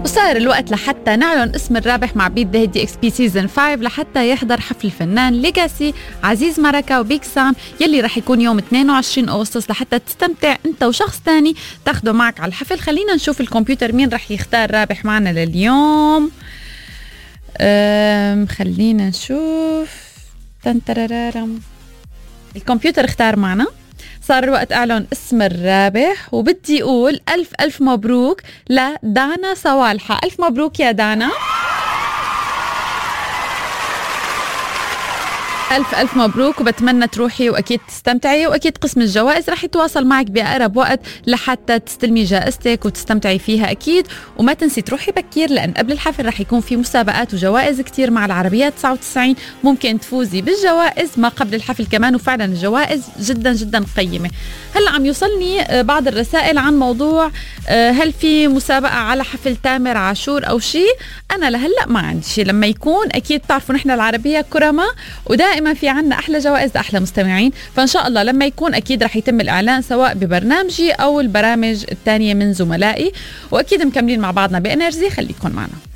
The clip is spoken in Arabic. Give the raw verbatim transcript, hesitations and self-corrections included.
وصار الوقت لحتى نعلن اسم الرابح مع بيت ذا دي اكس بي سيزن خمسة لحتى يحضر حفل الفنان ليجاسي عزيز مركة وبيك سام يلي رح يكون يوم اثنين وعشرين أغسطس لحتى تستمتع انت وشخص تاني تاخده معك على الحفل. خلينا نشوف الكمبيوتر مين رح يختار رابح معنا لليوم. خلينا نشوف. تنترررم. الكمبيوتر اختار معنا. صار الوقت أعلن اسم الرابح وبدي أقول ألف ألف مبروك لدانا صوالحة. ألف مبروك يا دانا. ألف ألف مبروك وبتمنى تروحي وأكيد تستمتعي، وأكيد قسم الجوائز رح يتواصل معك بأقرب وقت لحتى تستلمي جائزتك وتستمتعي فيها أكيد. وما تنسي تروحي بكير لأن قبل الحفل رح يكون في مسابقات وجوائز كتير مع العربية تسعة وتسعين، ممكن تفوزي بالجوائز ما قبل الحفل كمان، وفعلا الجوائز جدا جدا قيمة. هلأ عم يوصلني بعض الرسائل عن موضوع هل في مسابقة على حفل تامر عاشور أو شيء. أنا لهلأ ما عندي شيء، لما يكون أكيد تعرفوا نحن العربية كرمة ودائما ما في عنا أحلى جوائز أحلى مستمعين، فإن شاء الله لما يكون أكيد رح يتم الإعلان سواء ببرنامجي أو البرامج التانية من زملائي، وأكيد مكملين مع بعضنا بإنرجي. خليكن معنا.